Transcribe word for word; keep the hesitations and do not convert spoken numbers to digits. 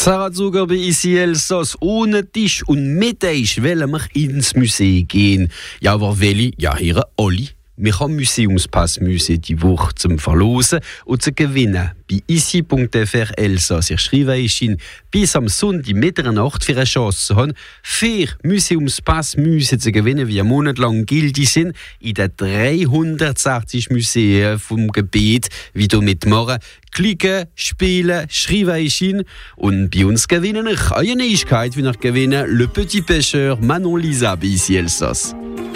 Sarah Zuger bei Ici Elsass. Ohne Tisch und mit Tisch wollen wir ins Museum gehen. Ja, aber welche? Ja, hier alle. Wir haben Museumspass müssen die Woche zum Verlosen und zu gewinnen. Bei ici punkt f r Elsass. Ich schreibe Ihnen bis am Sonntag Mitternacht für eine Chance zu haben, vier Museumspass müssen zu gewinnen, wie ein Monat lang gültig sind, in den dreihundertsechzig Museen vom Gebiet, wie du mitmachen. Klicken, spielen, schreiben Ihnen und bei uns gewinnen ich eine Neuigkeit, wie ich gewinnen, Le Petit Pêcheur Manon Lisa bei Ici Elsass.